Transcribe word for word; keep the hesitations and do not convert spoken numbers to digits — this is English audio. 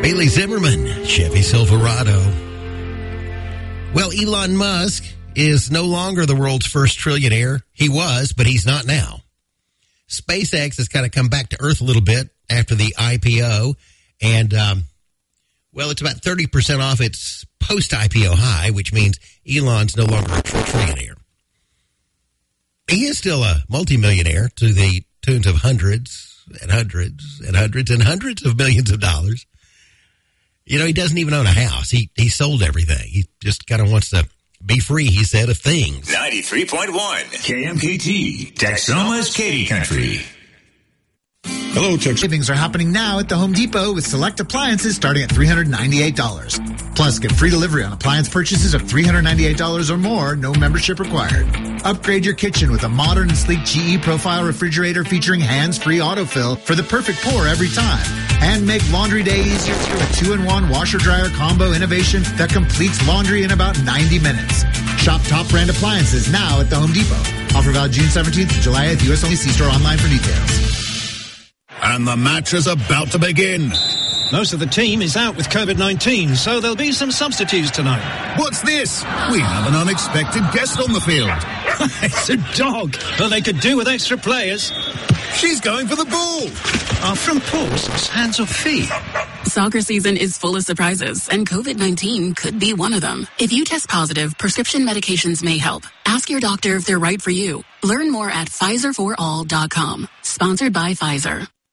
Bailey Zimmerman, Chevy Silverado. Well, Elon Musk is no longer the world's first trillionaire. He was, but he's not now. SpaceX has kind of come back to earth a little bit after the I P O. And, um, well, it's about thirty percent off its post-I P O high, which means Elon's no longer a trillionaire. He is still a multimillionaire to the tunes of hundreds and hundreds and hundreds and hundreds of millions of dollars. You know, he doesn't even own a house. He he sold everything. He just kind of wants to be free, he said, of things. ninety-three point one K M K T, Texoma's Katy Country. Hello, Texas. Savings are happening now at the Home Depot with select appliances starting at three hundred ninety-eight dollars. Plus, get free delivery on appliance purchases of three hundred ninety-eight dollars or more, no membership required. Upgrade your kitchen with a modern and sleek G E Profile refrigerator featuring hands-free autofill for the perfect pour every time. And make laundry day easier through a two-in-one washer-dryer combo innovation that completes laundry in about ninety minutes. Shop top brand appliances now at the Home Depot. Offer valid June seventeenth to July eighth. U S only. See store online for details. And the match is about to begin. Most of the team is out with COVID nineteen, so there'll be some substitutes tonight. What's this? We have an unexpected guest on the field. It's a dog. Well, they could do with extra players. She's going for the ball. Are from paws, hands or feet? Soccer season is full of surprises, and COVID nineteen could be one of them. If you test positive, prescription medications may help. Ask your doctor if they're right for you. Learn more at Pfizer for all dot com. Sponsored by Pfizer.